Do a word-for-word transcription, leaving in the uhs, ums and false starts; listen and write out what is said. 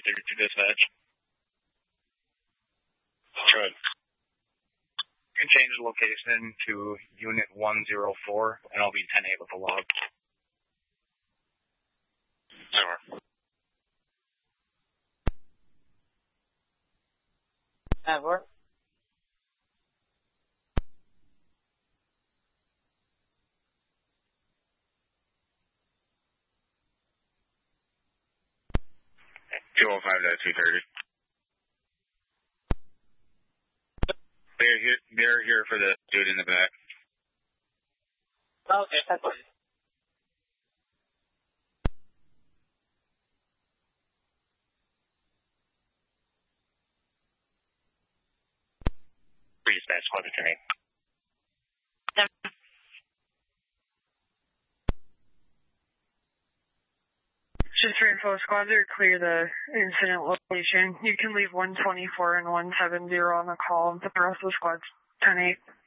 thirty-two dispatch. Good. You can change the location to Unit one oh four, and I'll be ten eight with the log. Sure. That work? two oh five to two thirty. They're here, they're here for the dude in the back. Okay, that's fine. Three dispatch, squad to ten eight. Just reinforce squads are clear the incident location. You can leave one twenty-four and one seventy on the call, but the rest of the squad's ten eight.